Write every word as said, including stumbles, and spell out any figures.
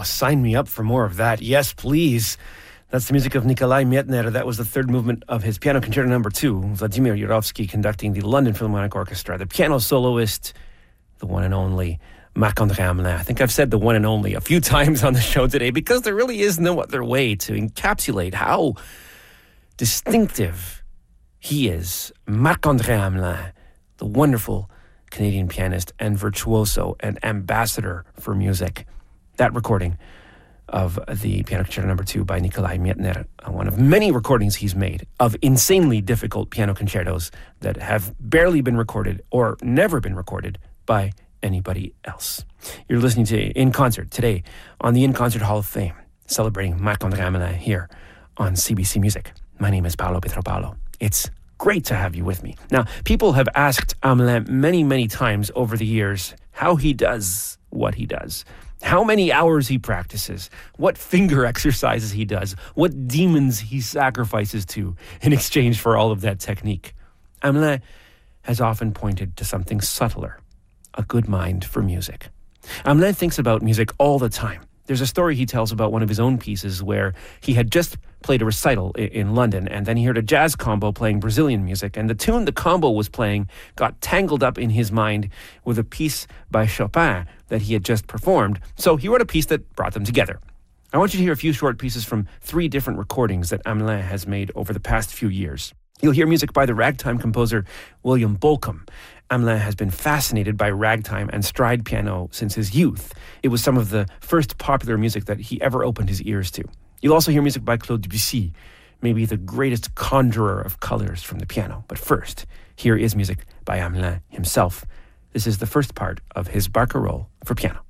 Oh, sign me up for more of that. Yes, please. That's the music of Nikolai Mietner. That was the third movement of his Piano Concerto Number Two. Vladimir Yurovsky conducting the London Philharmonic Orchestra. The piano soloist, the one and only Marc-André Hamelin. I think I've said the one and only a few times on the show today because there really is no other way to encapsulate how distinctive he is. Marc-André Hamelin, the wonderful Canadian pianist and virtuoso and ambassador for music. That recording of the Piano Concerto Number Two by Nikolai Mietner, one of many recordings he's made of insanely difficult piano concertos that have barely been recorded or never been recorded by anybody else. You're listening to In Concert today on the In Concert Hall of Fame, celebrating Marc-André Hamelin here on C B C Music. My name is Paolo Pietropalo. It's great to have you with me. Now, people have asked Hamelin many, many times over the years how he does what he does. How many hours he practices, what finger exercises he does, what demons he sacrifices to in exchange for all of that technique. Hamelin has often pointed to something subtler, a good mind for music. Hamelin thinks about music all the time. There's a story he tells about one of his own pieces where he had just played a recital in London, and then he heard a jazz combo playing Brazilian music, and the tune the combo was playing got tangled up in his mind with a piece by Chopin that he had just performed, so he wrote a piece that brought them together. I want you to hear a few short pieces from three different recordings that Hamelin has made over the past few years. You'll hear music by the ragtime composer William Bolcom. Hamelin has been fascinated by ragtime and stride piano since his youth. It was some of the first popular music that he ever opened his ears to. You'll also hear music by Claude Debussy, maybe the greatest conjurer of colors from the piano. But first, here is music by Hamelin himself. This is the first part of his Barcarolle for piano.